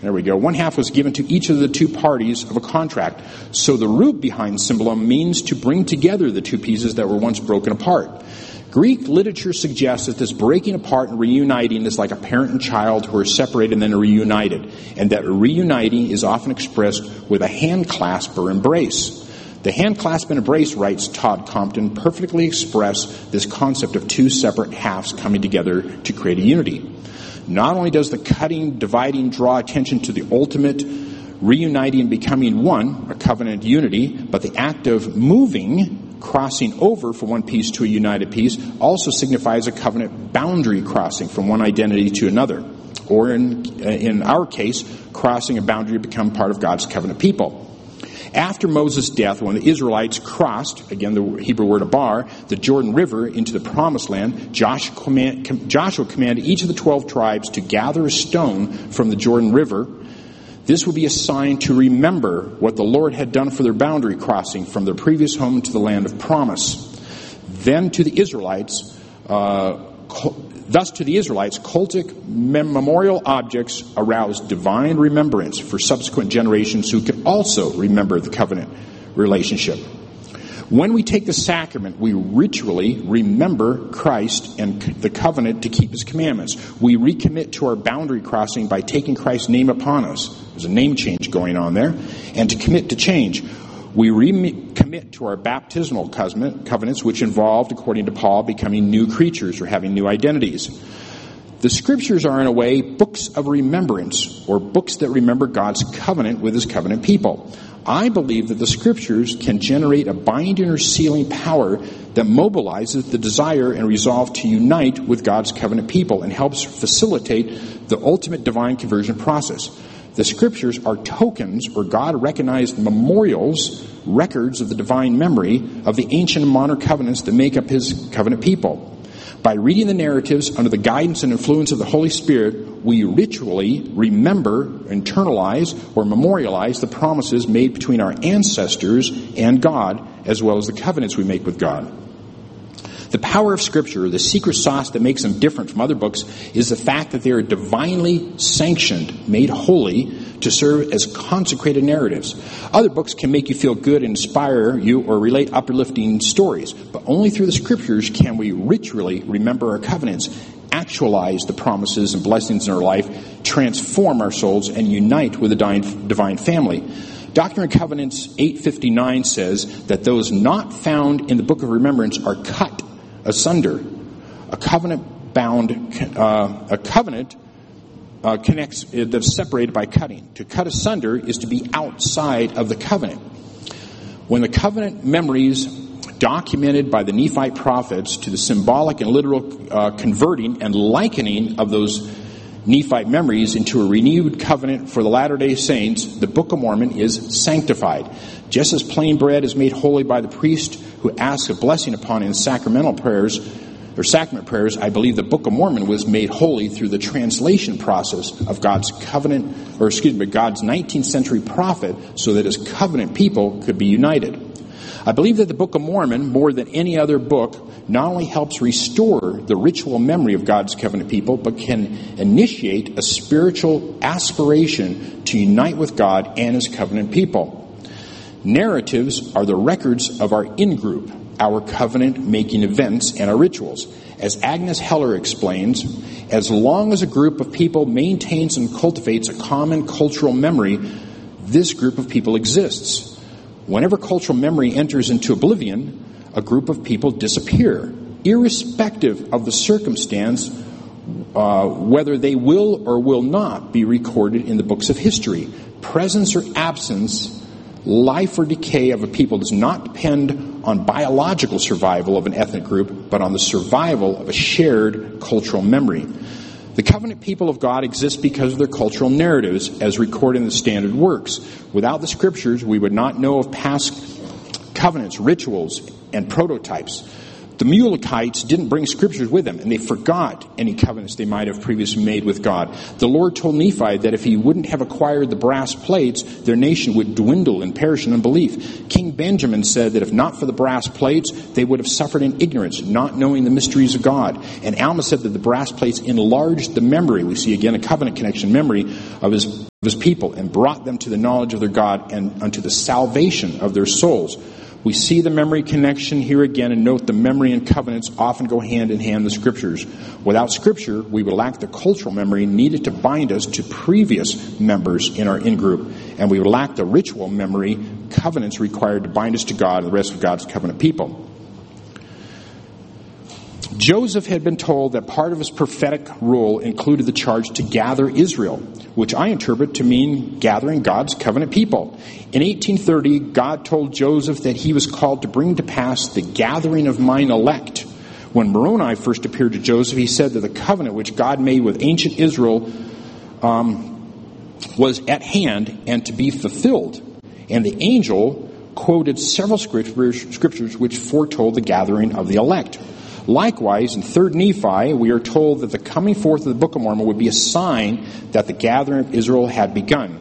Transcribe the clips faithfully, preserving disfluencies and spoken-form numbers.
There we go. One half was given to each of the two parties of a contract. So the root behind symbolum means to bring together the two pieces that were once broken apart. Greek literature suggests that this breaking apart and reuniting is like a parent and child who are separated and then reunited, and that reuniting is often expressed with a hand clasp or embrace. The hand clasp and embrace, writes Todd Compton, perfectly express this concept of two separate halves coming together to create a unity. Not only does the cutting, dividing draw attention to the ultimate reuniting and becoming one, a covenant unity, but the act of moving, crossing over from one piece to a united piece, also signifies a covenant boundary crossing from one identity to another. Or in, in our case, crossing a boundary to become part of God's covenant people. After Moses' death, when the Israelites crossed, again the Hebrew word abar, the Jordan River into the Promised Land, Joshua, command, Joshua commanded each of the twelve tribes to gather a stone from the Jordan River. This would be a sign to remember what the Lord had done for their boundary crossing from their previous home to the land of promise. Then to the Israelites, uh, thus to the Israelites, cultic memorial objects aroused divine remembrance for subsequent generations who could also remember the covenant relationship. When we take the sacrament, we ritually remember Christ and the covenant to keep his commandments. We recommit to our boundary crossing by taking Christ's name upon us. There's a name change going on there. And to commit to change, we recommit to our baptismal covenants, which involved, according to Paul, becoming new creatures or having new identities. The Scriptures are, in a way, books of remembrance, or books that remember God's covenant with his covenant people. I believe that the Scriptures can generate a binding or sealing power that mobilizes the desire and resolve to unite with God's covenant people and helps facilitate the ultimate divine conversion process. The Scriptures are tokens or God-recognized memorials, records of the divine memory of the ancient and modern covenants that make up his covenant people. By reading the narratives under the guidance and influence of the Holy Spirit, we ritually remember, internalize, or memorialize the promises made between our ancestors and God, as well as the covenants we make with God. The power of Scripture, the secret sauce that makes them different from other books, is the fact that they are divinely sanctioned, made holy, to serve as consecrated narratives. Other books can make you feel good and inspire you or relate uplifting stories, but only through the Scriptures can we ritually remember our covenants, actualize the promises and blessings in our life, transform our souls, and unite with the divine family. Doctrine and Covenants eight fifty-nine says that those not found in the Book of Remembrance are cut asunder. A covenant bound, uh, a covenant uh, connects, uh, that's separated by cutting. To cut asunder is to be outside of the covenant. When the covenant memories documented by the Nephite prophets to the symbolic and literal uh, converting and likening of those Nephite memories into a renewed covenant for the Latter-day Saints, the Book of Mormon is sanctified. Just as plain bread is made holy by the priest who asks a blessing upon it in sacramental prayers, or sacrament prayers, I believe the Book of Mormon was made holy through the translation process of God's covenant, or excuse me, God's nineteenth century prophet, so that his covenant people could be united. I believe that the Book of Mormon, more than any other book, not only helps restore the ritual memory of God's covenant people, but can initiate a spiritual aspiration to unite with God and his covenant people. Narratives are the records of our in-group, our covenant-making events, and our rituals. As Agnes Heller explains, as long as a group of people maintains and cultivates a common cultural memory, this group of people exists. Whenever cultural memory enters into oblivion, a group of people disappear, irrespective of the circumstance, uh, whether they will or will not be recorded in the books of history. Presence or absence, life or decay of a people does not depend on biological survival of an ethnic group, but on the survival of a shared cultural memory. The covenant people of God exist because of their cultural narratives as recorded in the standard works. Without the Scriptures, we would not know of past covenants, rituals, and prototypes. The Mulekites didn't bring Scriptures with them, and they forgot any covenants they might have previously made with God. The Lord told Nephi that if he wouldn't have acquired the brass plates, their nation would dwindle and perish in unbelief. King Benjamin said that if not for the brass plates, they would have suffered in ignorance, not knowing the mysteries of God. And Alma said that the brass plates enlarged the memory. We see again a covenant connection memory of his his people and brought them to the knowledge of their God and unto the salvation of their souls. We see the memory connection here again, and note the memory and covenants often go hand in hand in the Scriptures. Without Scripture, we would lack the cultural memory needed to bind us to previous members in our in-group, and we would lack the ritual memory covenants required to bind us to God and the rest of God's covenant people. Joseph had been told that part of his prophetic role included the charge to gather Israel, which I interpret to mean gathering God's covenant people. In eighteen thirty, God told Joseph that he was called to bring to pass the gathering of mine elect. When Moroni first appeared to Joseph, he said that the covenant which God made with ancient Israel um, was at hand and to be fulfilled. And the angel quoted several scriptures, scriptures which foretold the gathering of the elect. Likewise, in Third Nephi, we are told that the coming forth of the Book of Mormon would be a sign that the gathering of Israel had begun.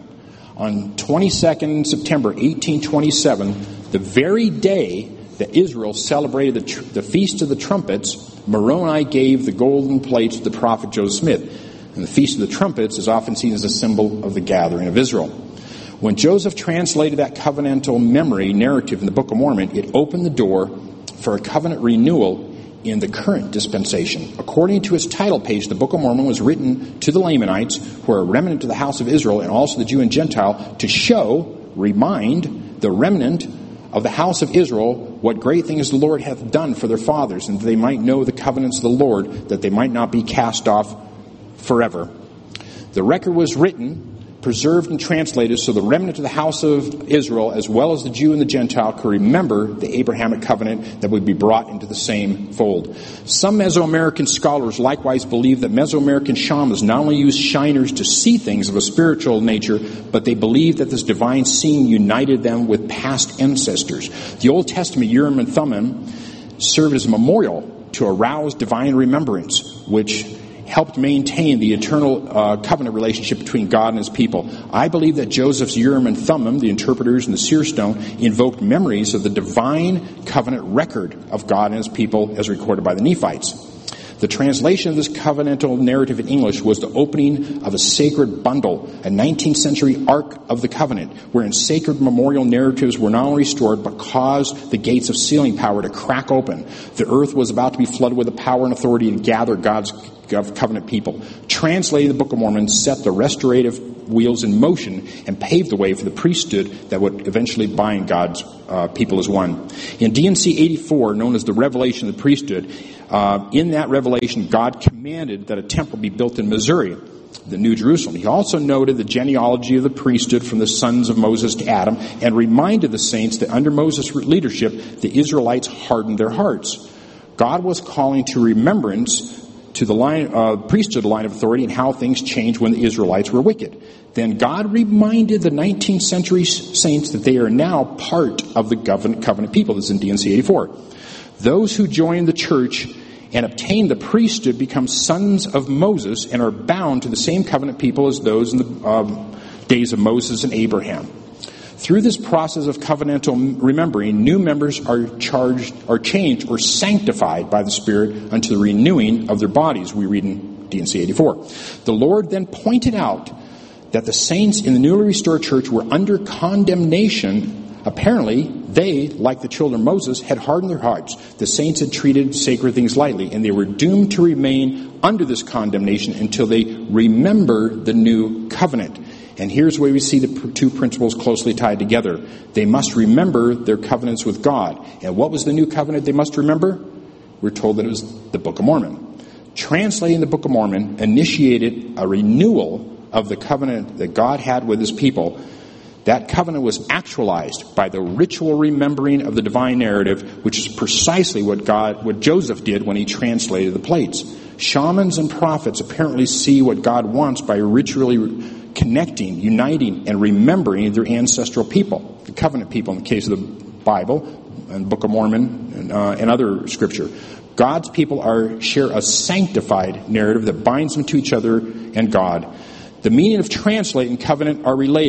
On twenty-second September eighteen twenty-seven, the very day that Israel celebrated the, tr- the Feast of the Trumpets, Moroni gave the golden plates to the prophet Joseph Smith. And the Feast of the Trumpets is often seen as a symbol of the gathering of Israel. When Joseph translated that covenantal memory narrative in the Book of Mormon, it opened the door for a covenant renewal in the current dispensation. According to its title page, the Book of Mormon was written to the Lamanites, who are a remnant of the house of Israel, and also the Jew and Gentile, to show, remind the remnant of the house of Israel what great things the Lord hath done for their fathers, and that they might know the covenants of the Lord, that they might not be cast off forever. The record was written, preserved, and translated so the remnant of the house of Israel, as well as the Jew and the Gentile, could remember the Abrahamic covenant that would be brought into the same fold. Some Mesoamerican scholars likewise believe that Mesoamerican shamans not only used shiners to see things of a spiritual nature, but they believed that this divine seeing united them with past ancestors. The Old Testament Urim and Thummim served as a memorial to arouse divine remembrance, which helped maintain the eternal uh, covenant relationship between God and his people. I believe that Joseph's Urim and Thummim, the interpreters and the seer stone, invoked memories of the divine covenant record of God and his people as recorded by the Nephites. The translation of this covenantal narrative in English was the opening of a sacred bundle, a nineteenth century Ark of the Covenant, wherein sacred memorial narratives were not only restored, but caused the gates of sealing power to crack open. The earth was about to be flooded with the power and authority to gather God's covenant people. Translating the Book of Mormon set the restorative wheels in motion and paved the way for the priesthood that would eventually bind God's uh, people as one. In D and C eighty-four, known as the Revelation of the Priesthood, uh, in that revelation, God commanded that a temple be built in Missouri, the New Jerusalem. He also noted the genealogy of the priesthood from the sons of Moses to Adam, and reminded the saints that under Moses' leadership, the Israelites hardened their hearts. God was calling to remembrance to the line, uh, priesthood line of authority and how things changed when the Israelites were wicked. Then God reminded the nineteenth century saints that they are now part of the covenant, covenant people. This is in D and C eighty-four. Those who join the church and obtain the priesthood become sons of Moses and are bound to the same covenant people as those in the um, days of Moses and Abraham. Through this process of covenantal remembering, new members are charged, are changed or sanctified by the Spirit unto the renewing of their bodies. We read in D and C eighty-four. The Lord then pointed out that the saints in the newly restored church were under condemnation. Apparently, they, like the children of Moses, had hardened their hearts. The saints had treated sacred things lightly, and they were doomed to remain under this condemnation until they remember the new covenant. And here's where we see the two principles closely tied together. They must remember their covenants with God. And what was the new covenant they must remember? We're told that it was the Book of Mormon. Translating the Book of Mormon initiated a renewal of the covenant that God had with his people. That covenant was actualized by the ritual remembering of the divine narrative, which is precisely what God, what Joseph did when he translated the plates. Shamans and prophets apparently see what God wants by ritually connecting, uniting, and remembering their ancestral people, the covenant people in the case of the Bible and Book of Mormon and, uh, and other scripture. God's people are share a sanctified narrative that binds them to each other and God. The meaning of translate and covenant are related.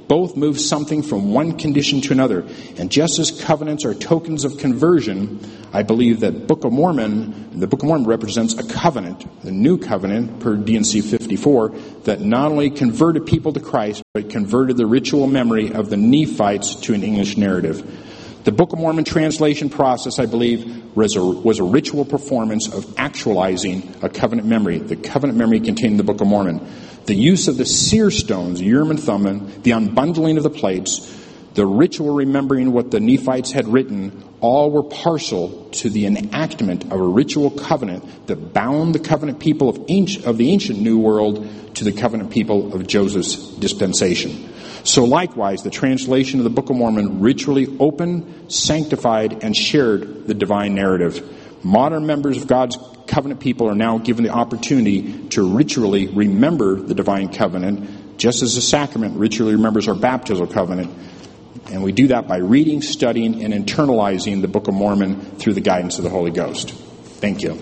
Both move something from one condition to another. And just as covenants are tokens of conversion, I believe that Book of Mormon, the Book of Mormon represents a covenant, the new covenant per D and C fifty-four, that not only converted people to Christ, but converted the ritual memory of the Nephites to an English narrative. The Book of Mormon translation process, I believe, was a, was a ritual performance of actualizing a covenant memory, the covenant memory contained in the Book of Mormon. The use of the seer stones, Urim and Thummim, the unbundling of the plates, the ritual remembering what the Nephites had written, all were partial to the enactment of a ritual covenant that bound the covenant people of, ancient, of the ancient New World to the covenant people of Joseph's dispensation. So likewise, the translation of the Book of Mormon ritually opened, sanctified, and shared the divine narrative. Modern members of God's covenant people are now given the opportunity to ritually remember the divine covenant, just as the sacrament ritually remembers our baptismal covenant. And we do that by reading, studying, and internalizing the Book of Mormon through the guidance of the Holy Ghost. Thank you.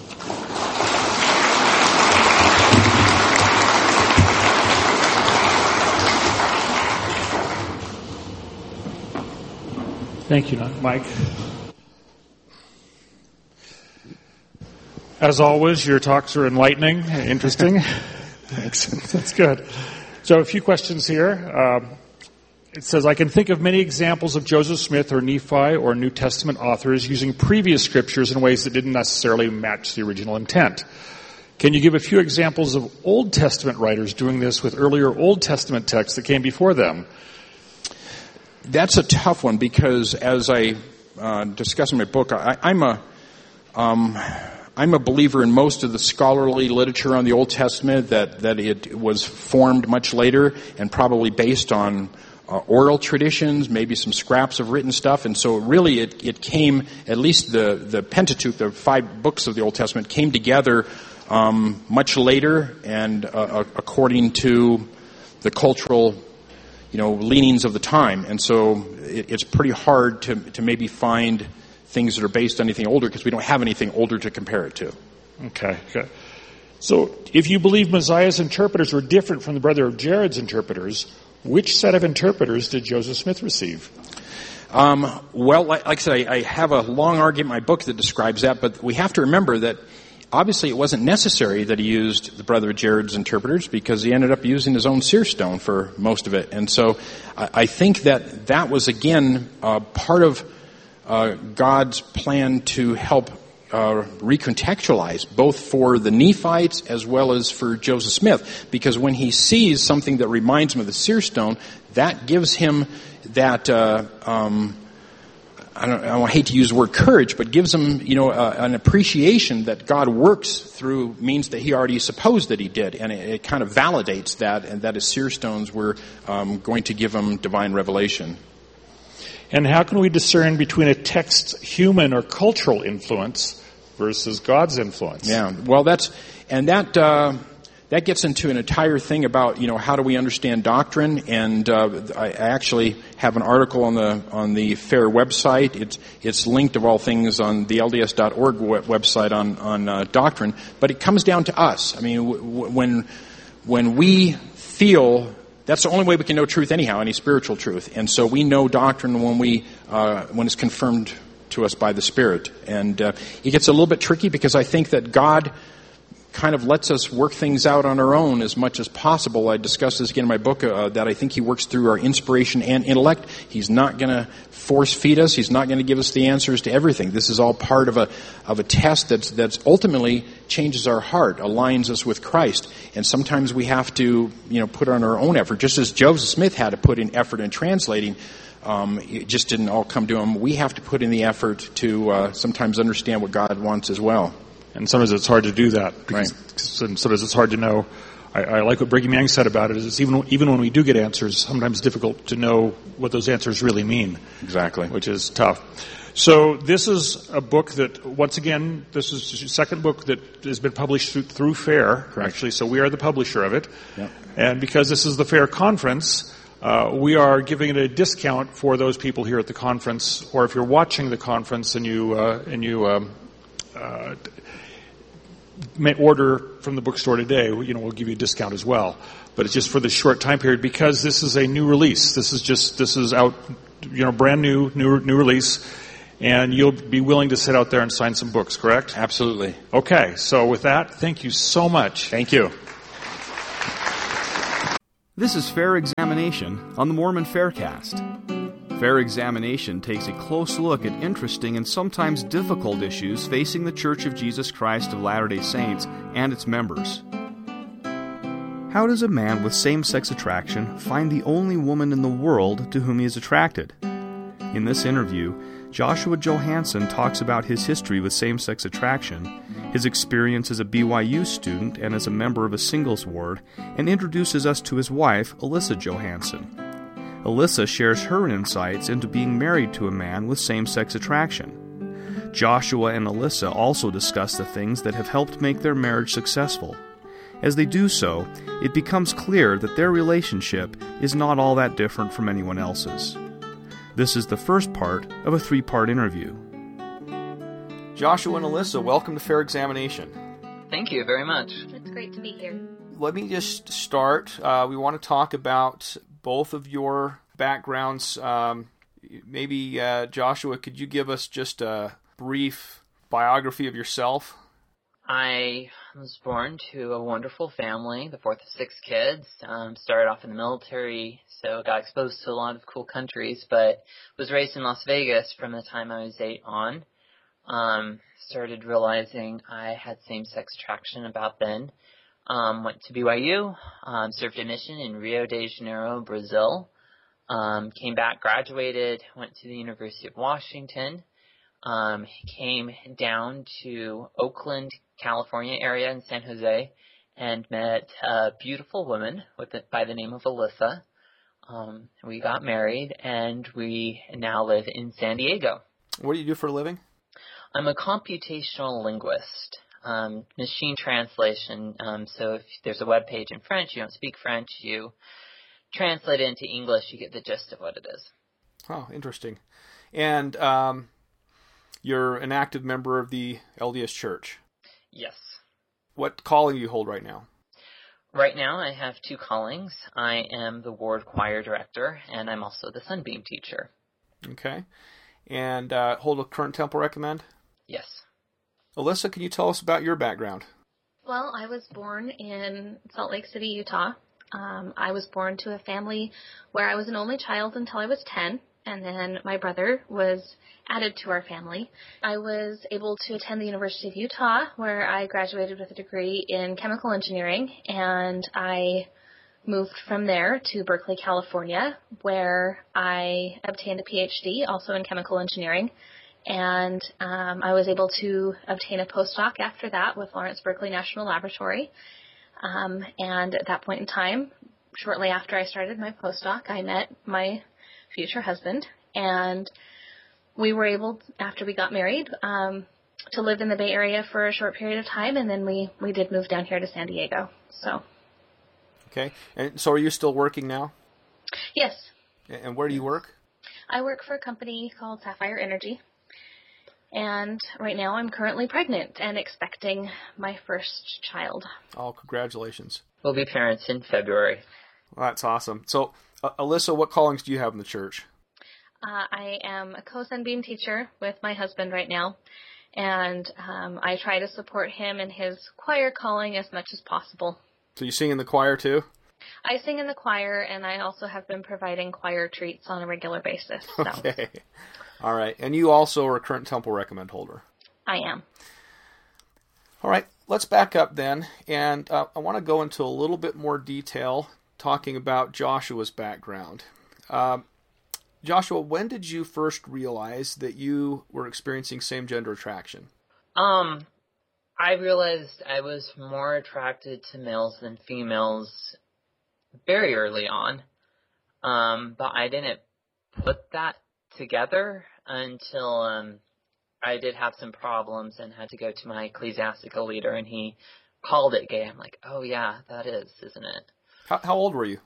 Thank you, Mike. As always, your talks are enlightening, interesting. Thanks. That's good. So a few questions here. Um, it says, I can think of many examples of Joseph Smith or Nephi or New Testament authors using previous scriptures in ways that didn't necessarily match the original intent. Can you give a few examples of Old Testament writers doing this with earlier Old Testament texts that came before them? That's a tough one because, as I uh, discuss in my book, I, I'm a um, I'm a believer in most of the scholarly literature on the Old Testament that that it was formed much later and probably based on uh, oral traditions, maybe some scraps of written stuff, and so really it it came, at least the the Pentateuch, the five books of the Old Testament, came together um, much later and uh, according to the cultural, you know, leanings of the time. And so it, it's pretty hard to to maybe find things that are based on anything older because we don't have anything older to compare it to. Okay, okay. So if you believe Mosiah's interpreters were different from the brother of Jared's interpreters, which set of interpreters did Joseph Smith receive? Um, well, like, like I said, I, I have a long argument in my book that describes that, but we have to remember that obviously it wasn't necessary that he used the brother of Jared's interpreters because he ended up using his own seer stone for most of it. And so I, I think that that was, again, uh, part of uh, God's plan to help uh, recontextualize both for the Nephites as well as for Joseph Smith. Because when he sees something that reminds him of the seer stone, that gives him that uh, um I don't, I don't hate to use the word courage, but gives him, you know, uh, an appreciation that God works through means that he already supposed that he did, and it, it kind of validates that, and that his seer stones were um, going to give him divine revelation. And how can we discern between a text's human or cultural influence versus God's influence? Yeah, well, that's and that. Uh, That gets into an entire thing about, you know, how do we understand doctrine? And uh, I actually have an article on the on the FAIR website. It's it's linked of all things on the L D S dot org website on on uh, doctrine. But it comes down to us. I mean, w- when when we feel that's the only way we can know truth anyhow, any spiritual truth. And so we know doctrine when we uh, when it's confirmed to us by the Spirit. And uh, it gets a little bit tricky because I think that God kind of lets us work things out on our own as much as possible. I discuss this again in my book, uh, that I think he works through our inspiration and intellect. He's not going to force feed us. He's not going to give us the answers to everything. This is all part of a of a test that's that's ultimately changes our heart, aligns us with Christ. And sometimes we have to, you know, put on our own effort, just as Joseph Smith had to put in effort in translating. Um, it just didn't all come to him. We have to put in the effort to uh, sometimes understand what God wants as well. And sometimes it's hard to do that. Because, right. And sometimes it's hard to know. I, I like what Brigham Young said about it. Is it's even even when we do get answers, sometimes it's difficult to know what those answers really mean. Exactly. Which is tough. So this is a book that, once again, this is the second book that has been published through, through FAIR, Correct. Actually. So we are the publisher of it. Yep. And because this is the FAIR conference, uh, we are giving it a discount for those people here at the conference, or if you're watching the conference and you uh, and you um, uh, may order from the bookstore today, you know, we'll give you a discount as well. but it's just for the short time period because this is a new release. This is just, this is out, you know, brand new, new, new release. And you'll be willing to sit out there and sign some books, correct? Absolutely. Okay, so with that, thank you so much. Thank you. This is Fair Examination on the Mormon Faircast. Fair Examination takes a close look at interesting and sometimes difficult issues facing the Church of Jesus Christ of Latter-day Saints and its members. How does a man with same-sex attraction find the only woman in the world to whom he is attracted? In this interview, Joshua Johansson talks about his history with same-sex attraction, his experience as a B Y U student and as a member of a singles ward, and introduces us to his wife, Alyssa Johansson. Alyssa shares her insights into being married to a man with same-sex attraction. Joshua and Alyssa also discuss the things that have helped make their marriage successful. As they do so, it becomes clear that their relationship is not all that different from anyone else's. This is the first part of a three-part interview. Joshua and Alyssa, welcome to Fair Examination. Thank you very much. It's great to be here. Let me just start. Uh, we want to talk about both of your backgrounds. Um, maybe, uh, Joshua, could you give us just a brief biography of yourself? I was born to a wonderful family, the fourth of six kids. Um, started off in the military, so got exposed to a lot of cool countries, but was raised in Las Vegas from the time I was eight on. Um, started realizing I had same-sex attraction about then. Um, went to B Y U, um, served a mission in Rio de Janeiro, Brazil. Um, came back, graduated, went to the University of Washington. Um, came down to Oakland, California area in San Jose, and met a beautiful woman with the, by the name of Alyssa. Um, we got married, and we now live in San Diego. What do you do for a living? I'm a computational linguist, um, machine translation. Um, so if there's a web page in French, you don't speak French, you translate it into English, you get the gist of what it is. Oh, interesting. And um, you're an active member of the L D S Church. Yes. What calling do you hold right now? Right now I have two callings. I am the ward choir director, and I'm also the Sunbeam teacher. Okay. And uh, hold a current temple recommend? Yes. Alyssa, can you tell us about your background? Well, I was born in Salt Lake City, Utah. Um, I was born to a family where I was an only child until I was ten, and then my brother was added to our family. I was able to attend the University of Utah, where I graduated with a degree in chemical engineering, and I moved from there to Berkeley, California, where I obtained a P H D, also in chemical engineering, and um, I was able to obtain a postdoc after that with Lawrence Berkeley National Laboratory. Um, and at that point in time, shortly after I started my postdoc, I met my future husband, and we were able, after we got married, um, to live in the Bay Area for a short period of time, and then we, we did move down here to San Diego. So. Okay. And so are you still working now? Yes. And where do you work? I work for a company called Sapphire Energy. And right now I'm currently pregnant and expecting my first child. Oh, congratulations. We'll be parents in February. Well, that's awesome. So, uh, Alyssa, what callings do you have in the church? Uh, I am a co-Sunbeam teacher with my husband right now. And um, I try to support him in his choir calling as much as possible. So you sing in the choir too? I sing in the choir, and I also have been providing choir treats on a regular basis. So. Okay. All right. And you also are a current temple recommend holder? I am. All right. Let's back up then. And uh, I want to go into a little bit more detail talking about Joshua's background. Um, Joshua, when did you first realize that you were experiencing same-gender attraction? Um... I realized I was more attracted to males than females very early on, um, but I didn't put that together until um, I did have some problems and had to go to my ecclesiastical leader, and he called it gay. I'm like, oh yeah, that is, isn't it? How, how old were you?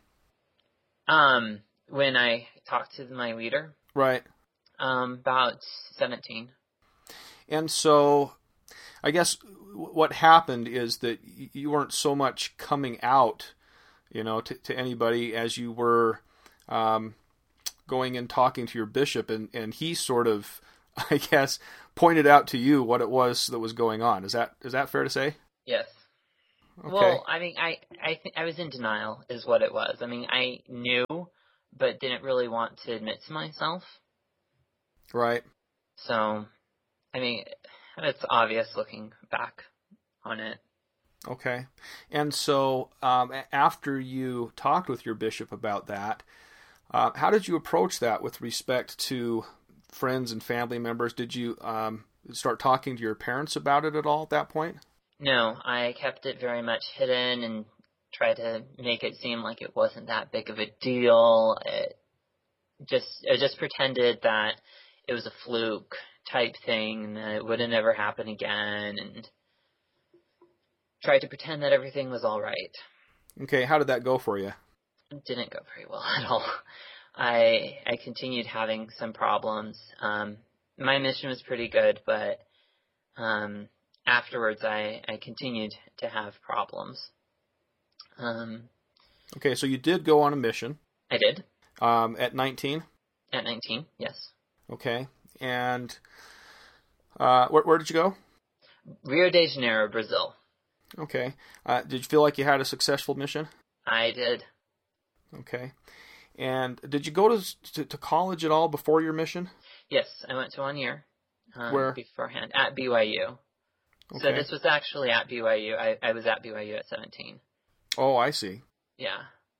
Um, when I talked to my leader. Right. Um, about seventeen. And so, I guess what happened is that you weren't so much coming out you know, to, to anybody as you were um, going and talking to your bishop, and, and he sort of, I guess, pointed out to you what it was that was going on. Is that is that fair to say? Yes. Okay. Well, I mean, I I think I was in denial is what it was. I mean, I knew, but didn't really want to admit to myself. Right. So, I mean, it's obvious looking back on it. Okay. And so um, after you talked with your bishop about that, uh, how did you approach that with respect to friends and family members? Did you um, start talking to your parents about it at all at that point? No, I kept it very much hidden and tried to make it seem like it wasn't that big of a deal. It just, I just pretended that it was a fluke type thing and that it would have never happen again, and tried to pretend that everything was all right. Okay, how did that go for you? It didn't go very well at all. I I continued having some problems. Um, my mission was pretty good, but um, afterwards I, I continued to have problems. Um, okay, so you did go on a mission. I did. Um, at nineteen? At nineteen, yes. Okay, and uh, where, where did you go? Rio de Janeiro, Brazil. Okay. Uh, did you feel like you had a successful mission? I did. Okay. And did you go to, to, to college at all before your mission? Yes, I went to one year. Um, Where? Beforehand. At B Y U. Okay. So this was actually at B Y U. I, I was at B Y U at seventeen. Oh, I see. Yeah.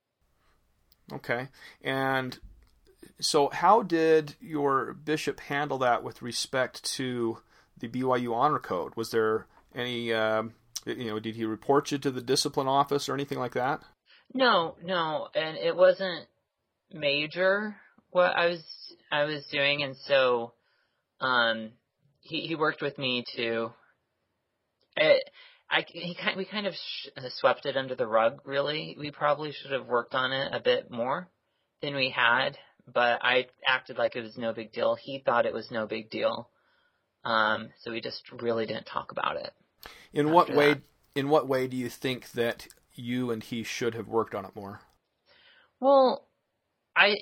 Okay. And so how did your bishop handle that with respect to the B Y U honor code? Was there any, um, you know, did he report you to the discipline office or anything like that? No, no, and it wasn't major what I was I was doing, and so um, he he worked with me to. It, I he kind we kind of sh- swept it under the rug. Really, we probably should have worked on it a bit more than we had, but I acted like it was no big deal. He thought it was no big deal, um, so we just really didn't talk about it. In what way? That. In what way do you think that you and he should have worked on it more? Well, I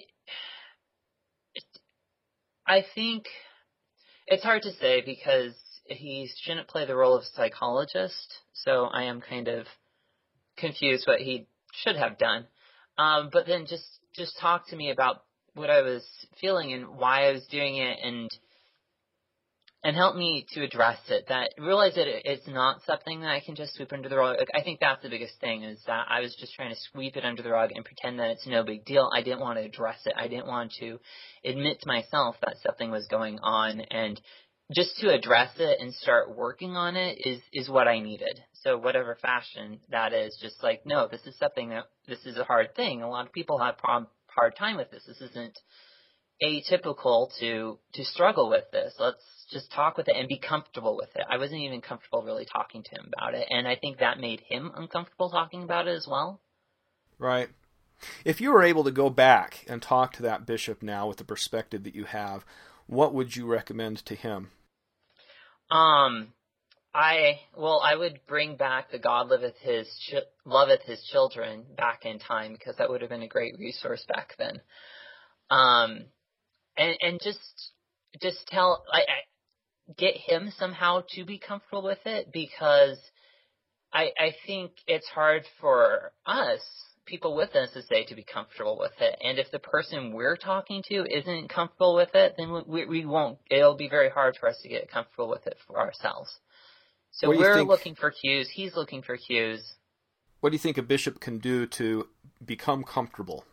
I think it's hard to say because he shouldn't play the role of psychologist, so I am kind of confused what he should have done. Um, but then just just talk to me about what I was feeling and why I was doing it, and and help me to address it. That realize that it, it's not something that I can just sweep under the rug. Like, I think that's the biggest thing, is that I was just trying to sweep it under the rug and pretend that it's no big deal. I didn't want to address it. I didn't want to admit to myself that something was going on, and just to address it and start working on it is, is what I needed. So whatever fashion that is, just like, no, this is something that, this is a hard thing. A lot of people have a hard time with this. This isn't atypical to, to struggle with this. Let's just talk with it and be comfortable with it. I wasn't even comfortable really talking to him about it, and I think that made him uncomfortable talking about it as well. Right. If you were able to go back and talk to that bishop now with the perspective that you have, what would you recommend to him? Um, I, well, I would bring back the God loveth his, ch- loveth his children back in time, because that would have been a great resource back then. Um, and, and just, just tell, I, I get him somehow to be comfortable with it, because I, I think it's hard for us, people with us, to say to be comfortable with it. And if the person we're talking to isn't comfortable with it, then we, we won't, it'll be very hard for us to get comfortable with it for ourselves. So we're think, looking for cues. He's looking for cues. What do you think a bishop can do to become comfortable?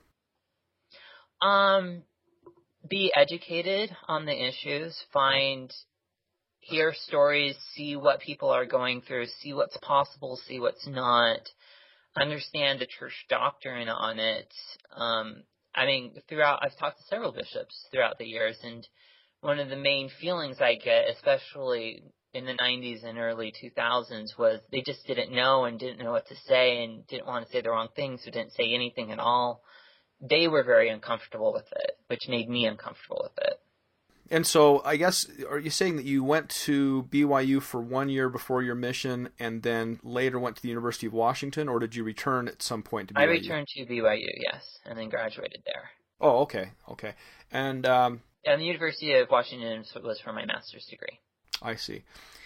Um, be educated on the issues, find, hear stories, see what people are going through, see what's possible, see what's not, understand the church doctrine on it. Um, I mean, throughout, I've talked to several bishops throughout the years, and one of the main feelings I get, especially in the nineties and early two thousands, was they just didn't know and didn't know what to say and didn't want to say the wrong thing, so didn't say anything at all. They were very uncomfortable with it, which made me uncomfortable with it. And so I guess, are you saying that you went to B Y U for one year before your mission and then later went to the University of Washington, or did you return at some point to B Y U? I returned to B Y U, yes, and then graduated there. Oh, okay, okay. And, um, and the University of Washington was for my master's degree. I see.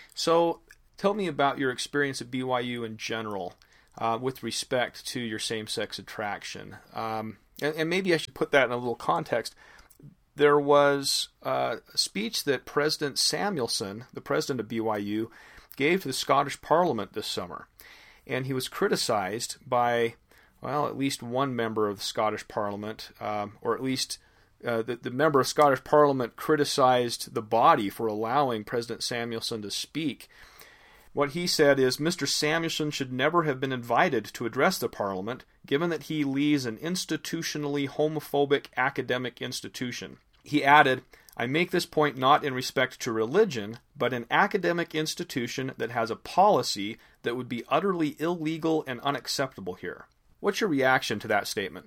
So tell me about your experience at B Y U in general uh, with respect to your same-sex attraction. Um, and, and maybe I should put that in a little context. There was uh, a speech that President Samuelson, the president of B Y U, gave to the Scottish Parliament this summer. And he was criticized by, well, at least one member of the Scottish Parliament, um, or at least uh, the, the member of Scottish Parliament criticized the body for allowing President Samuelson to speak. What he said is, Mister Samuelson should never have been invited to address the Parliament, given that he leads an institutionally homophobic academic institution. He added, I make this point not in respect to religion, but an academic institution that has a policy that would be utterly illegal and unacceptable here. What's your reaction to that statement?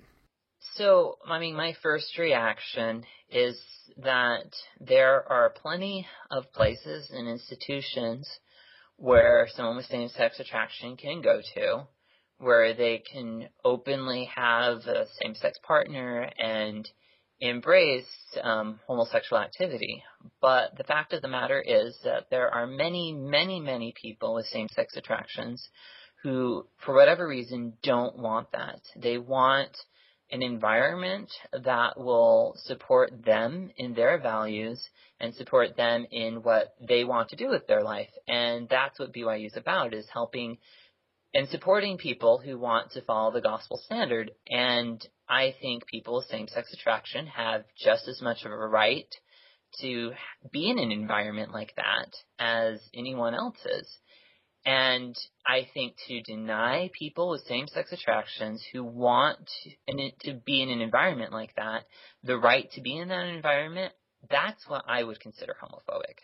So, I mean, my first reaction is that there are plenty of places and institutions where someone with same-sex attraction can go to, where they can openly have a same-sex partner and embrace um, homosexual activity. But the fact of the matter is that there are many, many, many people with same-sex attractions who, for whatever reason, don't want that. They want an environment that will support them in their values and support them in what they want to do with their life. And that's what B Y U is about, is helping and supporting people who want to follow the gospel standard. And I think people with same-sex attraction have just as much of a right to be in an environment like that as anyone else is. And I think to deny people with same-sex attractions who want to, to be in an environment like that the right to be in that environment, that's what I would consider homophobic.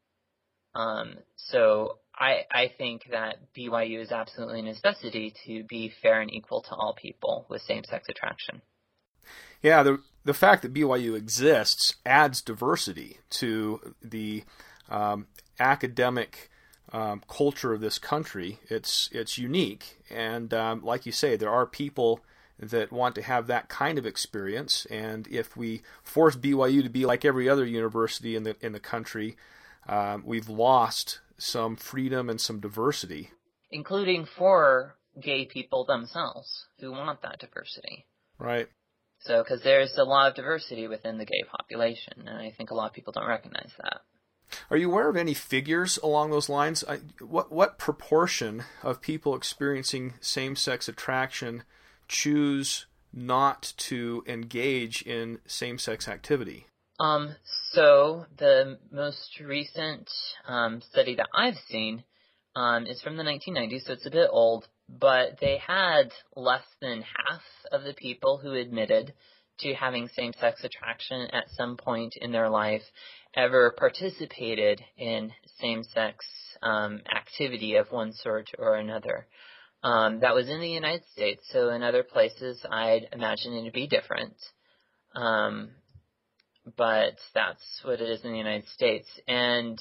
Um, so I, I think that B Y U is absolutely a necessity to be fair and equal to all people with same-sex attraction. Yeah, the the fact that B Y U exists adds diversity to the um, academic Um, culture of this country. It's it's unique, and um, like you say, there are people that want to have that kind of experience. And if we force B Y U to be like every other university in the in the country, um, we've lost some freedom and some diversity, including for gay people themselves who want that diversity. Right. So, because there's a lot of diversity within the gay population, and I think a lot of people don't recognize that. Are you aware of any figures along those lines? I, what what proportion of people experiencing same-sex attraction choose not to engage in same-sex activity? Um, so the most recent um, study that I've seen um, is from the nineteen nineties, so it's a bit old, but they had less than half of the people who admitted to having same-sex attraction at some point in their life ever participated in same-sex um, activity of one sort or another. Um, that was in the United States, so in other places I'd imagine it to be different. Um, but that's what it is in the United States. And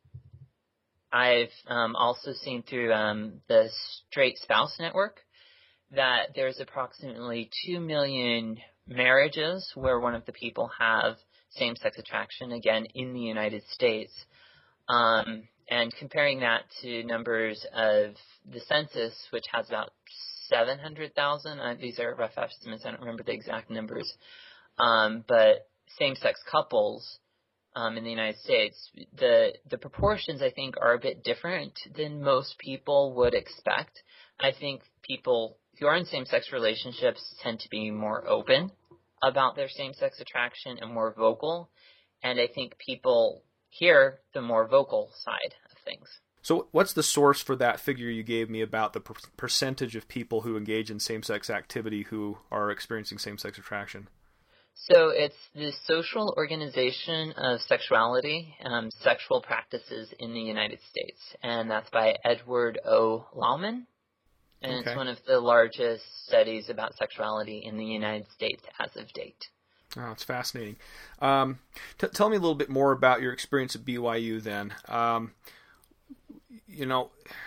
I've um, also seen through um, the Straight Spouse Network that there's approximately two million marriages where one of the people have same-sex attraction, again, in the United States. Um, and comparing that to numbers of the census, which has about seven hundred thousand, uh, these are rough estimates, I don't remember the exact numbers, um, but same-sex couples um, in the United States, the, the proportions, I think, are a bit different than most people would expect. I think people who are in same-sex relationships tend to be more open about their same-sex attraction and more vocal, and I think people hear the more vocal side of things. So what's the source for that figure you gave me about the per- percentage of people who engage in same-sex activity who are experiencing same-sex attraction? So it's the Social Organization of Sexuality, um, Sexual Practices in the United States, and that's by Edward O. Lauman. And okay. It's one of the largest studies about sexuality in the United States as of date. Oh, it's fascinating. Um, t- tell me a little bit more about your experience at B Y U then. Um, you know,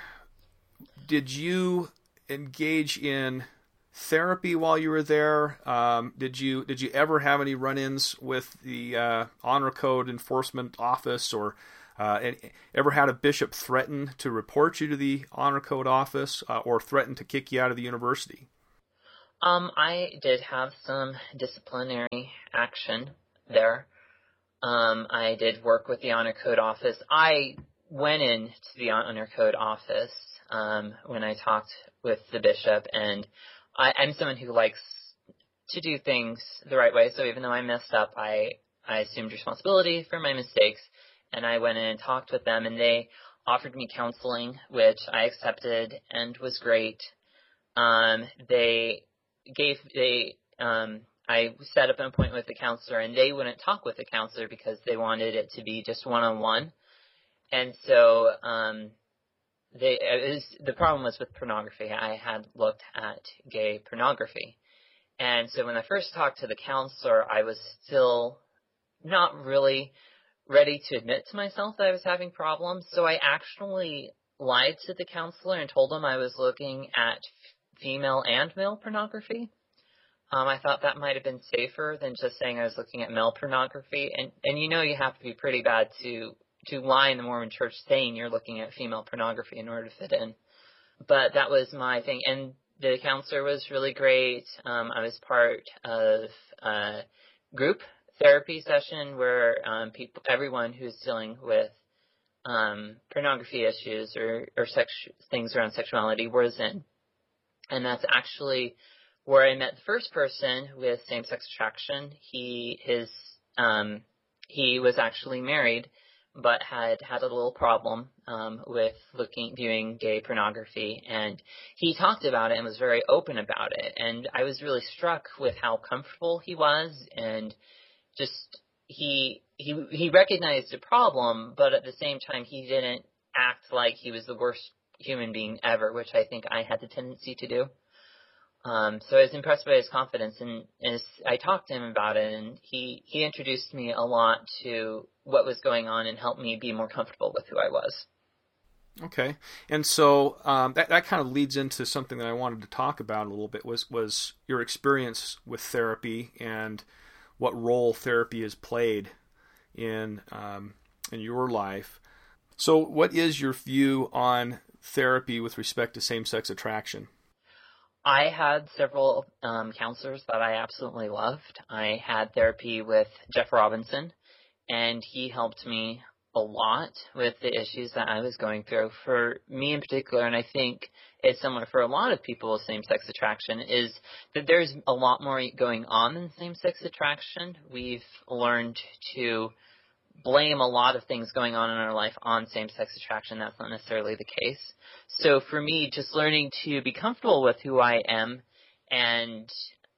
did you engage in therapy while you were there? Um, did you did you ever have any run-ins with the uh, Honor Code Enforcement Office, or uh, and ever had a bishop threaten to report you to the Honor Code Office, uh, or threaten to kick you out of the university? Um, I did have some disciplinary action there. Um, I did work with the Honor Code Office. I went in to the Honor Code Office um, when I talked with the bishop, and I, I'm someone who likes to do things the right way. So even though I messed up, I, I assumed responsibility for my mistakes, and I went in and talked with them, and they offered me counseling, which I accepted and was great. Um, they gave they um I set up an appointment with the counselor, and they wouldn't talk with the counselor because they wanted it to be just one-on-one. And so um they it was, the problem was with pornography. I had looked at gay pornography. And so when I first talked to the counselor, I was still not really ready to admit to myself that I was having problems. So I actually lied to the counselor and told him I was looking at female and male pornography. Um, I thought that might have been safer than just saying I was looking at male pornography. And, and you know you have to be pretty bad to, to lie in the Mormon church saying you're looking at female pornography in order to fit in. But that was my thing. And the counselor was really great. Um, I was part of a group therapy session where um, people, everyone who's dealing with um, pornography issues or, or sex, things around sexuality was in. And that's actually where I met the first person with same-sex attraction. He his um, he was actually married, but had had a little problem um, with looking viewing gay pornography, and he talked about it and was very open about it. And I was really struck with how comfortable he was, and just he he he recognized the problem, but at the same time he didn't act like he was the worst human being ever, which I think I had the tendency to do. Um, so I was impressed by his confidence, and as I talked to him about it, and he, he introduced me a lot to what was going on and helped me be more comfortable with who I was. Okay. And so um, that, that kind of leads into something that I wanted to talk about a little bit, was, was your experience with therapy and what role therapy has played in um, in your life. So what is your view on therapy with respect to same-sex attraction? I had several um, counselors that I absolutely loved. I had therapy with Jeff Robinson, and he helped me a lot with the issues that I was going through. For me in particular, and I think it's similar for a lot of people with same-sex attraction, is that there's a lot more going on than same-sex attraction. We've learned to blame a lot of things going on in our life on same-sex attraction. That's not necessarily the case. So for me, just learning to be comfortable with who I am and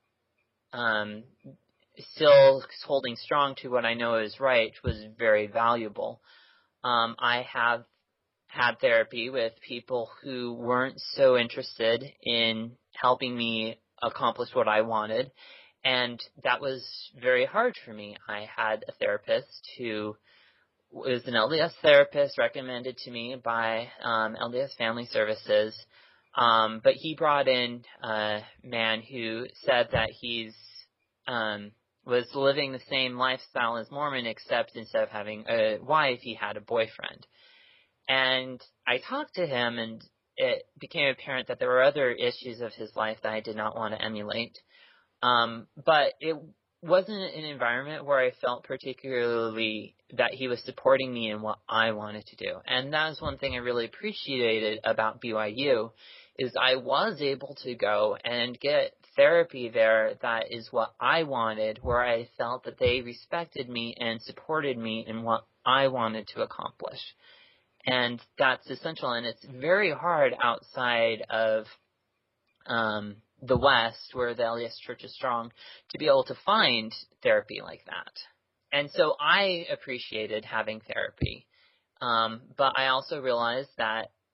um, still holding strong to what I know is right was very valuable. Um, I have had therapy with people who weren't so interested in helping me accomplish what I wanted, and that was very hard for me. I had a therapist who was an L D S therapist recommended to me by um, L D S Family Services, um, but he brought in a man who said that he's um, was living the same lifestyle as Mormon, except instead of having a wife, he had a boyfriend. And I talked to him, and it became apparent that there were other issues of his life that I did not want to emulate. Um, but it wasn't an environment where I felt particularly that he was supporting me in what I wanted to do. And that was one thing I really appreciated about B Y U, is I was able to go and get therapy there that is what I wanted, where I felt that they respected me and supported me in what I wanted to accomplish. And that's essential, and it's very hard outside of um, the West, where the L D S Church is strong, to be able to find therapy like that. And so I appreciated having therapy, um, but I also realized that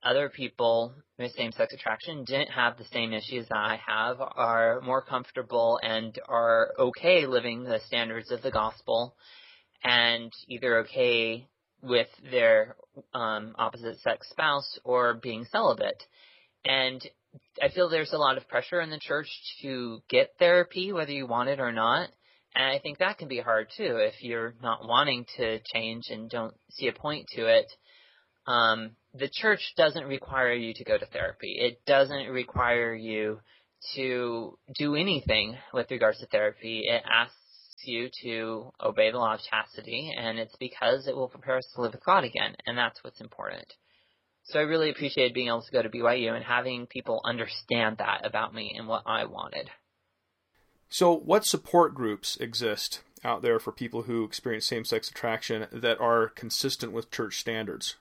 other people with same-sex attraction didn't have the same issues that I have, are more comfortable and are okay living the standards of the gospel, and either okay with their um, opposite-sex spouse or being celibate. And I feel there's a lot of pressure in the church to get therapy, whether you want it or not. And I think that can be hard, too, if you're not wanting to change and don't see a point to it. Um, the church doesn't require you to go to therapy. It doesn't require you to do anything with regards to therapy. It asks you to obey the law of chastity, and it's because it will prepare us to live with God again, and that's what's important. So I really appreciated being able to go to B Y U and having people understand that about me and what I wanted. So what support groups exist out there for people who experience same-sex attraction that are consistent with church standards?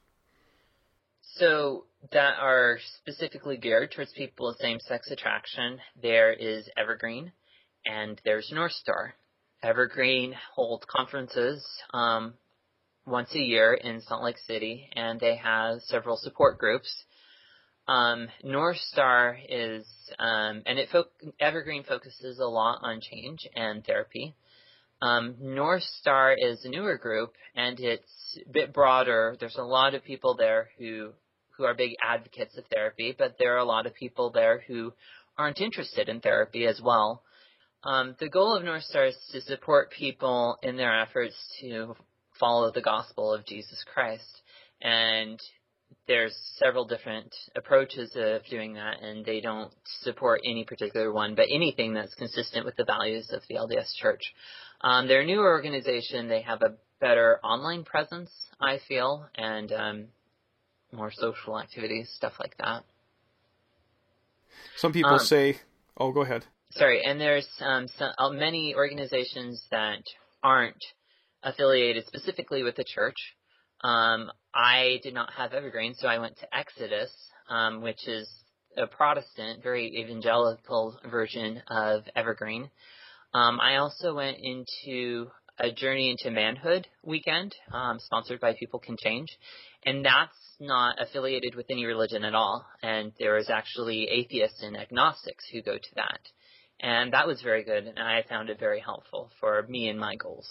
So that are specifically geared towards people with same-sex attraction. There is Evergreen, and there's North Star. Evergreen holds conferences um, once a year in Salt Lake City, and they have several support groups. Um, North Star is, um, and it fo- Evergreen focuses a lot on change and therapy. Um, North Star is a newer group, and it's a bit broader. There's a lot of people there who who are big advocates of therapy, but there are a lot of people there who aren't interested in therapy as well. Um, the goal of North Star is to support people in their efforts to follow the gospel of Jesus Christ. And there's several different approaches of doing that, and they don't support any particular one, but anything that's consistent with the values of the L D S Church. Um, they're a newer organization. They have a better online presence, I feel, and um, more social activities, stuff like that. Some people um, say, oh, go ahead. Sorry, and there's um, some, uh, many organizations that aren't affiliated specifically with the church. Um, I did not have Evergreen, so I went to Exodus, um, which is a Protestant, very evangelical version of Evergreen. Um, I also went into a Journey into Manhood weekend, um, sponsored by People Can Change, and that's not affiliated with any religion at all. And there is actually atheists and agnostics who go to that. And that was very good, and I found it very helpful for me and my goals.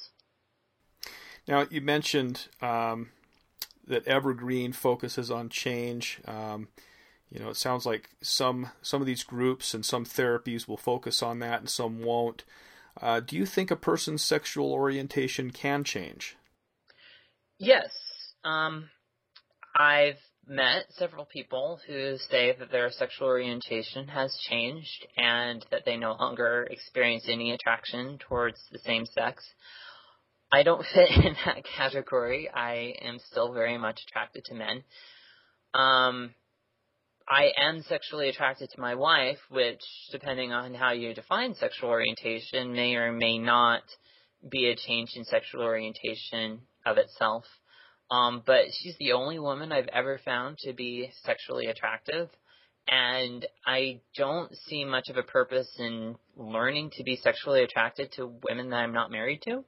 Now, you mentioned um, that Evergreen focuses on change. Um, you know, it sounds like some some of these groups and some therapies will focus on that and some won't. Uh, do you think a person's sexual orientation can change? Yes. Um, I've met several people who say that their sexual orientation has changed and that they no longer experience any attraction towards the same sex. I don't fit in that category. I am still very much attracted to men. Um, I am sexually attracted to my wife, which, depending on how you define sexual orientation, may or may not be a change in sexual orientation of itself. Um, but she's the only woman I've ever found to be sexually attractive, and I don't see much of a purpose in learning to be sexually attracted to women that I'm not married to.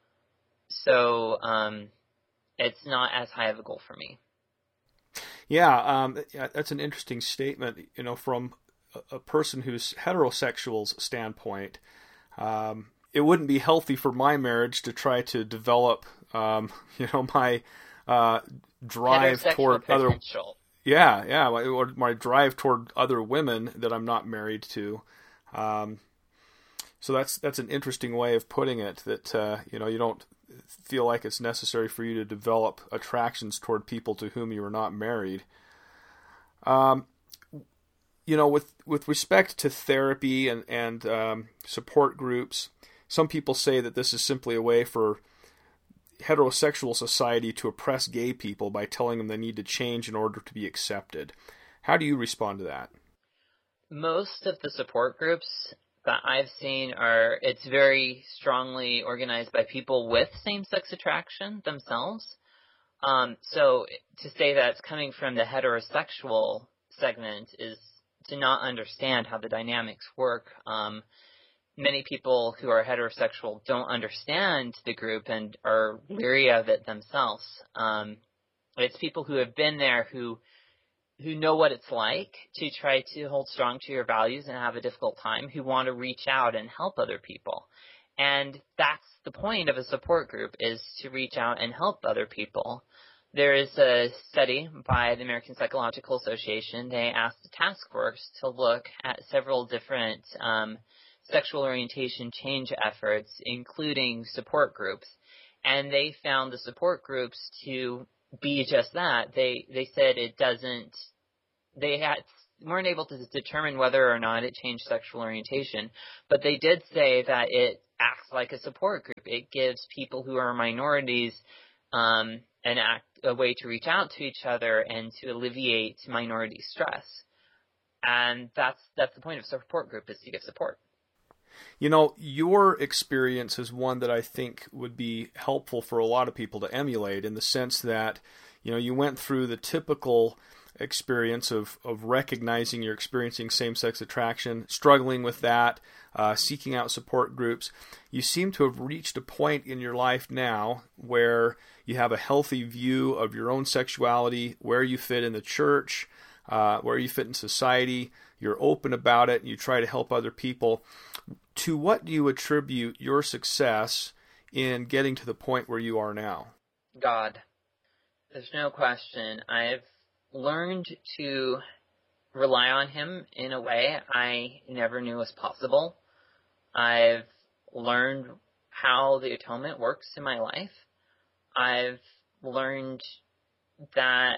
So um, it's not as high of a goal for me. Yeah, um, that's an interesting statement. You know, from a person who's heterosexual's standpoint, um, it wouldn't be healthy for my marriage to try to develop, um, you know, my uh, drive toward other. Yeah, yeah, or my drive toward other women that I'm not married to. Um, so that's that's an interesting way of putting it. That uh, you know, you don't feel like it's necessary for you to develop attractions toward people to whom you are not married. Um, you know, with with respect to therapy and and um, support groups, some people say that this is simply a way for heterosexual society to oppress gay people by telling them they need to change in order to be accepted. How do you respond to that? Most of the support groups that I've seen are, it's very strongly organized by people with same-sex attraction themselves. Um, so to say that it's coming from the heterosexual segment is to not understand how the dynamics work. Um, many people who are heterosexual don't understand the group and are leery of it themselves. Um, it's people who have been there who who know what it's like to try to hold strong to your values and have a difficult time, who want to reach out and help other people. And that's the point of a support group, is to reach out and help other people. There is a study by the American Psychological Association. They asked the task force to look at several different um, sexual orientation change efforts, including support groups. And they found the support groups to be just that. They they said it doesn't, they had weren't able to determine whether or not it changed sexual orientation, but they did say that it acts like a support group. It gives people who are minorities um, an act, a way to reach out to each other and to alleviate minority stress. And that's that's the point of a support group, is to give support. You know, your experience is one that I think would be helpful for a lot of people to emulate, in the sense that, you know, you went through the typical experience of, of recognizing you're experiencing same-sex attraction, struggling with that, uh, seeking out support groups. You seem to have reached a point in your life now where you have a healthy view of your own sexuality, where you fit in the church, uh, where you fit in society. You're open about it, and you try to help other people. To what do you attribute your success in getting to the point where you are now? God. There's no question. I've learned to rely on him in a way I never knew was possible. I've learned how the atonement works in my life. I've learned that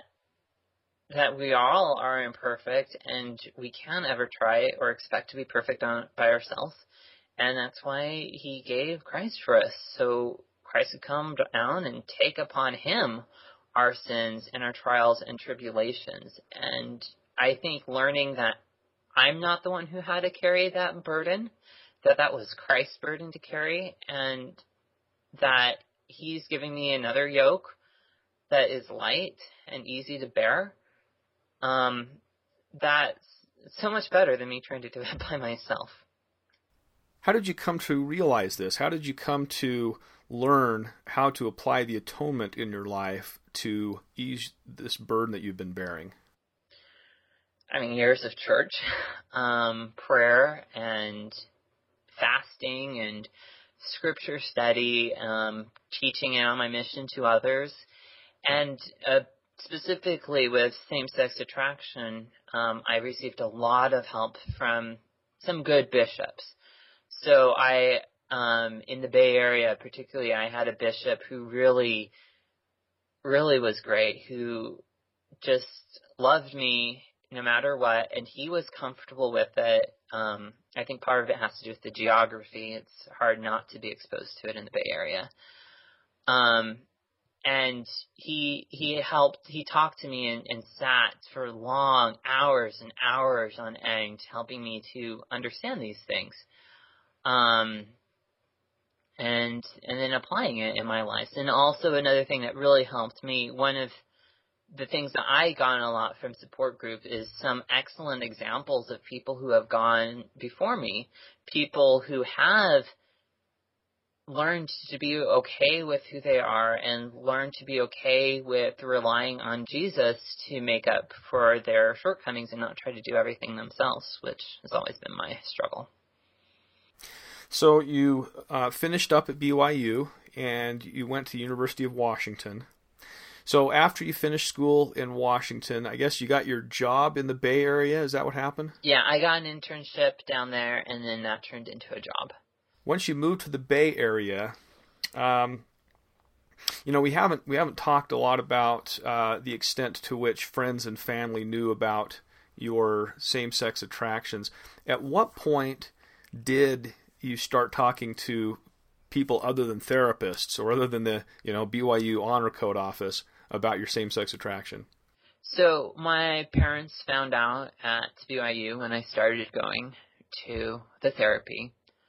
that we all are imperfect, and we can't ever try or expect to be perfect on by ourselves. And that's why he gave Christ for us, so Christ would come down and take upon him our sins and our trials and tribulations. And I think learning that I'm not the one who had to carry that burden, that that was Christ's burden to carry, and that he's giving me another yoke that is light and easy to bear, um, that's so much better than me trying to do it by myself. How did you come to realize this? How did you come to learn how to apply the atonement in your life to ease this burden that you've been bearing? I mean, years of church, um, prayer, and fasting, and scripture study, um, teaching out my mission to others, and uh, specifically with same-sex attraction, um, I received a lot of help from some good bishops. So I, um, in the Bay Area particularly, I had a bishop who really, really was great, who just loved me no matter what, and he was comfortable with it. Um, I think part of it has to do with the geography. It's hard not to be exposed to it in the Bay Area. Um, and he he helped, he talked to me and, and sat for long hours and hours on end, helping me to understand these things. Um, and, and then applying it in my life. And also another thing that really helped me, one of the things that I got a lot from support group is some excellent examples of people who have gone before me, people who have learned to be okay with who they are and learned to be okay with relying on Jesus to make up for their shortcomings and not try to do everything themselves, which has always been my struggle. So you uh, finished up at B Y U, and you went to the University of Washington. So after you finished school in Washington, I guess you got your job in the Bay Area. Is that what happened? Yeah, I got an internship down there, and then that turned into a job. Once you moved to the Bay Area, um, you know, we haven't we haven't talked a lot about uh, the extent to which friends and family knew about your same-sex attractions. At what point did you start talking to people other than therapists or other than the, you know, B Y U Honor Code office about your same-sex attraction? So my parents found out at B Y U when I started going to the therapy.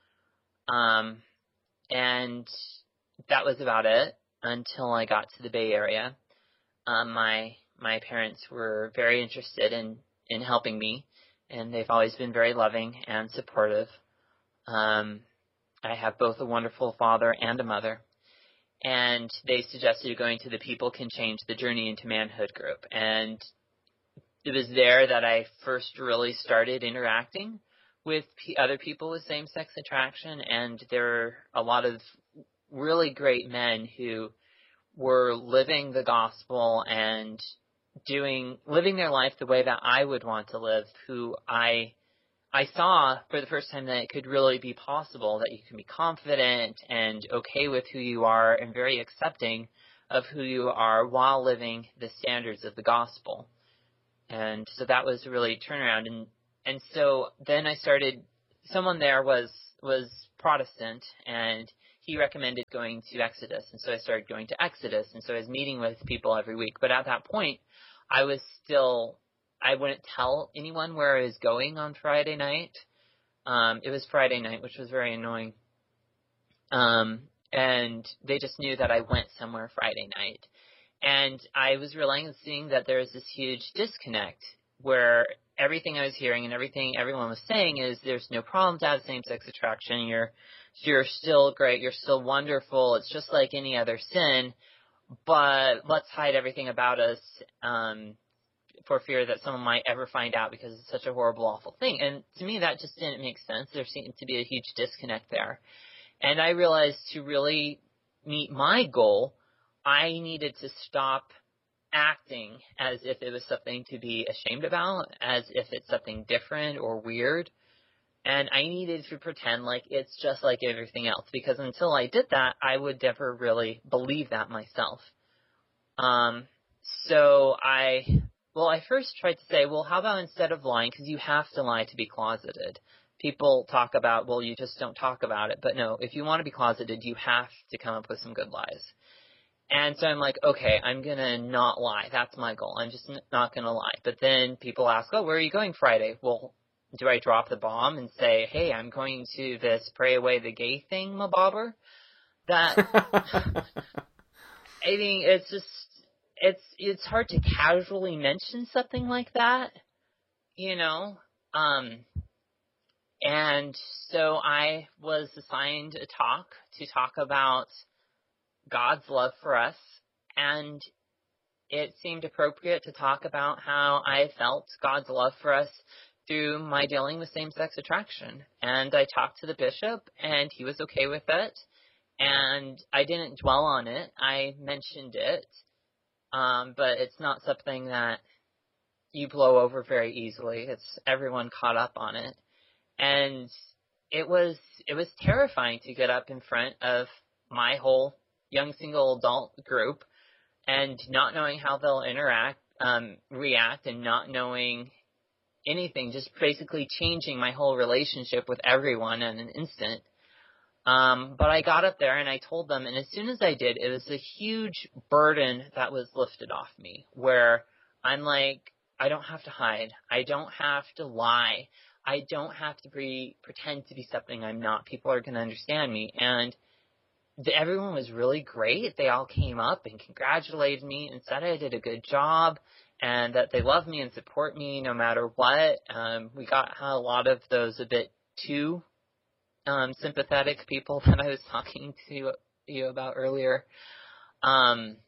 Um, and that was about it until I got to the Bay Area. Um, my, my parents were very interested in, in helping me, and they've always been very loving and supportive. Um, I have both a wonderful father and a mother, and they suggested going to the People Can Change the Journey into Manhood group. And it was there that I first really started interacting with p- other people with same-sex attraction, and there were a lot of really great men who were living the gospel and doing, living their life the way that I would want to live, who I, I saw for the first time that it could really be possible, that you can be confident and okay with who you are and very accepting of who you are while living the standards of the gospel. And so that was really a turnaround. And, and so then I started, someone there was, was Protestant, and he recommended going to Exodus. And so I started going to Exodus. And so I was meeting with people every week. But at that point, I was still, I wouldn't tell anyone where I was going on Friday night. Um, it was Friday night, which was very annoying. Um, and they just knew that I went somewhere Friday night. And I was realizing that there was this huge disconnect where everything I was hearing and everything everyone was saying is there's no problem to have same-sex attraction. You're, you're still great. You're still wonderful. It's just like any other sin. But let's hide everything about us um, for fear that someone might ever find out because it's such a horrible, awful thing. And to me, that just didn't make sense. There seemed to be a huge disconnect there. And I realized to really meet my goal, I needed to stop acting as if it was something to be ashamed about, as if it's something different or weird. And I needed to pretend like it's just like everything else, because until I did that, I would never really believe that myself. Um, so I, well, I first tried to say, well, how about instead of lying, because you have to lie to be closeted. People talk about, well, you just don't talk about it. But no, if you want to be closeted, you have to come up with some good lies. And so I'm like, okay, I'm going to not lie. That's my goal. I'm just n- not going to lie. But then people ask, oh, where are you going Friday? Well, do I drop the bomb and say, hey, I'm going to this pray away the gay thing, mabobber? That, I mean, it's just, it's, it's hard to casually mention something like that, you know? Um, and so I was assigned a talk to talk about God's love for us, and it seemed appropriate to talk about how I felt God's love for us through my dealing with same-sex attraction. And I talked to the bishop, and he was okay with it, and I didn't dwell on it. I mentioned it, um, but it's not something that you blow over very easily. It's everyone caught up on it. And it was it was terrifying to get up in front of my whole young single adult group and not knowing how they'll interact, um, react, and not knowing anything, just basically changing my whole relationship with everyone in an instant. Um, but I got up there and I told them, and as soon as I did, it was a huge burden that was lifted off me, where I'm like, I don't have to hide. I don't have to lie. I don't have to be, pretend to be something I'm not. People are going to understand me. And the, everyone was really great. They all came up and congratulated me and said I did a good job and that they love me and support me no matter what. Um, we got a lot of those a bit too um, sympathetic people that I was talking to you about earlier. Um,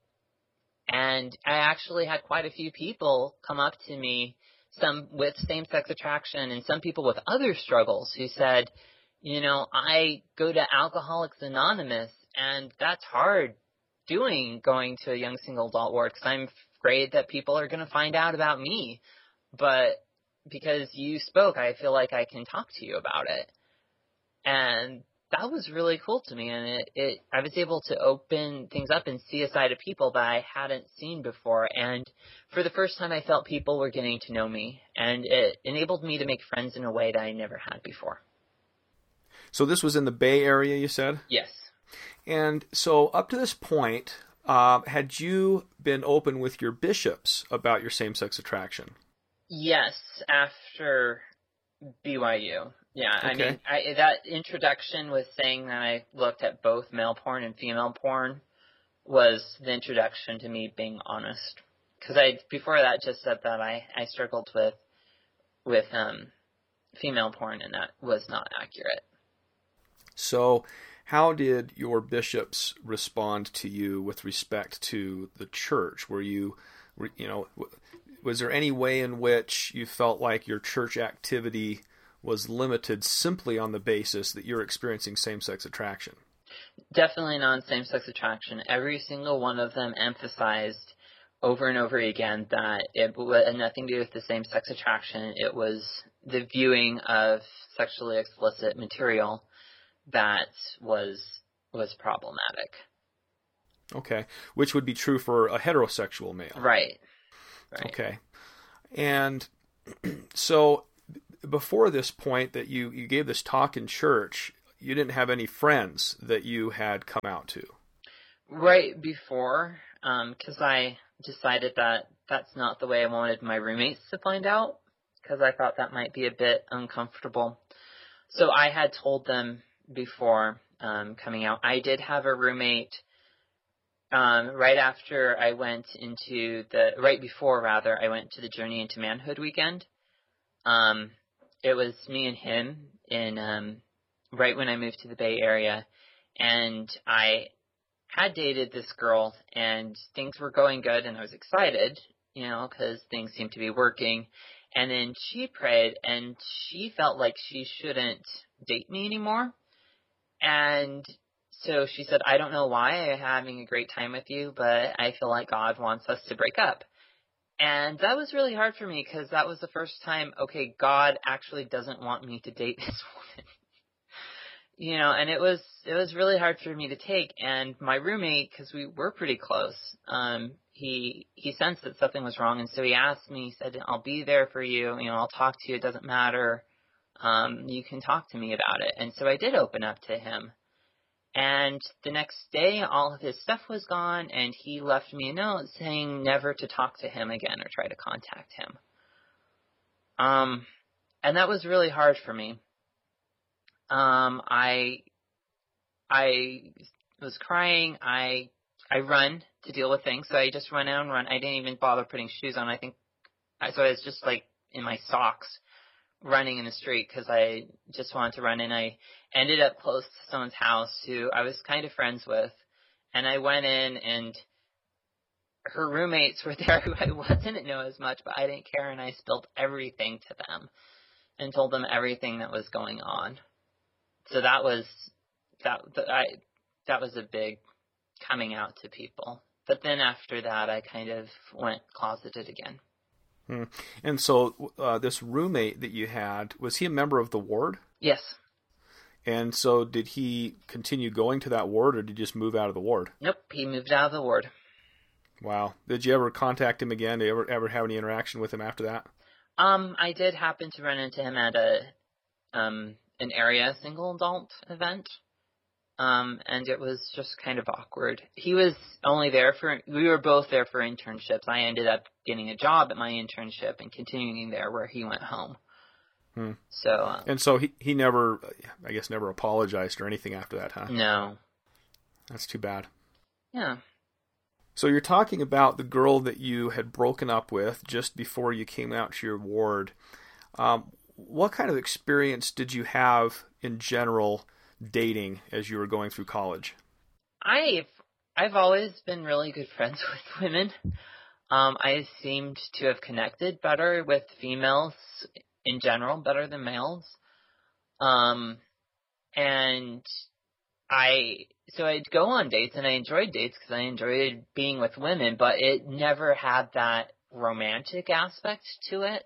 and I actually had quite a few people come up to me, some with same-sex attraction and some people with other struggles, who said, you know, I go to Alcoholics Anonymous, and that's hard doing, going to a young single adult ward, because I'm afraid that people are going to find out about me. But because you spoke, I feel like I can talk to you about it. And that was really cool to me, and it, it I was able to open things up and see a side of people that I hadn't seen before. And for the first time, I felt people were getting to know me, and it enabled me to make friends in a way that I never had before. So this was in the Bay Area, you said? Yes. And so up to this point, uh, had you been open with your bishops about your same-sex attraction? Yes, after B Y U. Yeah, okay. I mean, I, that introduction was saying that I looked at both male porn and female porn was the introduction to me being honest. Because I before that just said that I, I struggled with with um, female porn, and that was not accurate. So how did your bishops respond to you with respect to the church? Were you, you know, was there any way in which you felt like your church activity was limited simply on the basis that you're experiencing same-sex attraction? Definitely not same-sex attraction. Every single one of them emphasized over and over again that it had nothing to do with the same-sex attraction. It was the viewing of sexually explicit material that was was problematic. Okay, which would be true for a heterosexual male. Right. Right. Okay. And so before this point that you, you gave this talk in church, you didn't have any friends that you had come out to. Right before, because um, I decided that that's not the way I wanted my roommates to find out, because I thought that might be a bit uncomfortable. So I had told them before um, coming out. I did have a roommate um, right after I went into the, right before rather, I went to the Journey into Manhood weekend. Um, it was me and him in um, right when I moved to the Bay Area, and I had dated this girl, and things were going good, and I was excited, you know, because things seemed to be working. And then she prayed, and she felt like she shouldn't date me anymore. And so she said, I don't know why I'm having a great time with you, but I feel like God wants us to break up. And that was really hard for me, because that was the first time, okay, God actually doesn't want me to date this woman. You know, and it was it was really hard for me to take. And my roommate, because we were pretty close, um, he he sensed that something was wrong, and so he asked me. He said, "I'll be there for you. You know, I'll talk to you. It doesn't matter. Um, you can talk to me about it." And so I did open up to him. And the next day, all of his stuff was gone, and he left me a note saying never to talk to him again or try to contact him. Um, and that was really hard for me. Um, I, I was crying. I, I run to deal with things. So I just run out and run. I didn't even bother putting shoes on. I think, so I was just like in my socks running in the street because I just wanted to run. And I ended up close to someone's house who I was kind of friends with. And I went in, and her roommates were there who I didn't know as much, but I didn't care. And I spilled everything to them and told them everything that was going on. So that was that I that was a big coming out to people. But then after that, I kind of went closeted again. Hmm. And so uh, this roommate that you had, was he a member of the ward? Yes. And so did he continue going to that ward, or did he just move out of the ward? Nope, he moved out of the ward. Wow. Did you ever contact him again? Did you ever ever have any interaction with him after that? Um, I did happen to run into him at a um. an area single adult event, um, and it was just kind of awkward. He was only there for, we were both there for internships. I ended up getting a job at my internship and continuing there where he went home. Hmm. So, um, and so he, he never, I guess, never apologized or anything after that, huh? No. That's too bad. Yeah. So you're talking about the girl that you had broken up with just before you came out to your ward. Um, What kind of experience did you have in general dating as you were going through college? I've I've always been really good friends with women. Um, I seemed to have connected better with females in general, better than males. Um, and I so I'd go on dates, and I enjoyed dates because I enjoyed being with women, but it never had that romantic aspect to it.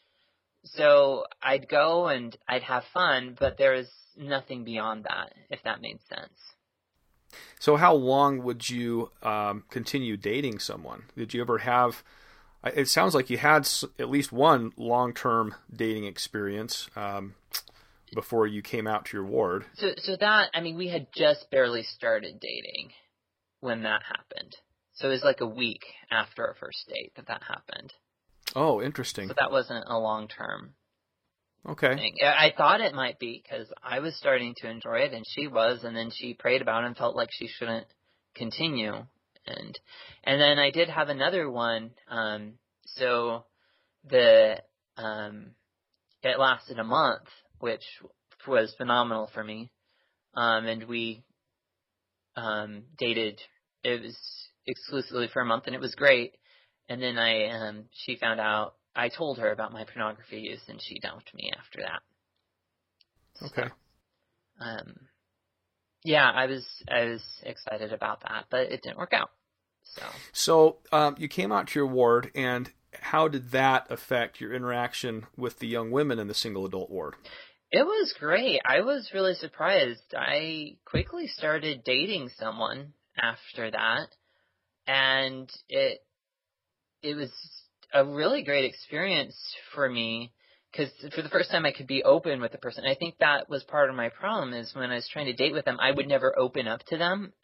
So I'd go and I'd have fun, but there was nothing beyond that, if that made sense. So how long would you um, continue dating someone? Did you ever have, it sounds like you had at least one long-term dating experience um, before you came out to your ward. So, so that, I mean, we had just barely started dating when that happened. So it was like a week after our first date that that happened. Oh, interesting. So that wasn't a long-term okay. thing. I thought it might be because I was starting to enjoy it, and she was, and then she prayed about it and felt like she shouldn't continue. And and then I did have another one. Um, so the um, it lasted a month, which was phenomenal for me. Um, and we um, dated. It was exclusively for a month, and it was great. and then I, um, she found out, I told her about my pornography use, and she dumped me after that. Okay. So, um, yeah, I was, I was excited about that, but it didn't work out. So, so um, you came out to your ward, and how did that affect your interaction with the young women in the single adult ward? It was great. I was really surprised. I quickly started dating someone after that, and it it was a really great experience for me, because for the first time I could be open with the person. I think that was part of my problem, is when I was trying to date with them, I would never open up to them